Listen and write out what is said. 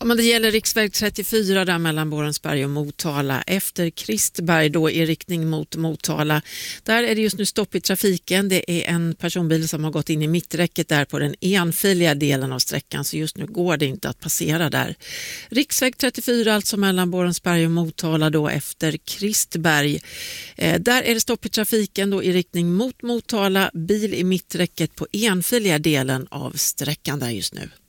Ja, men det gäller riksväg 34 där mellan Borensberg och Motala efter Kristberg då i riktning mot Motala. Där är det just nu stopp i trafiken. Det är en personbil som har gått in i mitträcket där på den enfiliga delen av sträckan, så just nu går det inte att passera där. Riksväg 34 alltså mellan Borensberg och Motala då efter Kristberg. Där är det stopp i trafiken då i riktning mot Motala, bil i mitträcket på enfiliga delen av sträckan där just nu.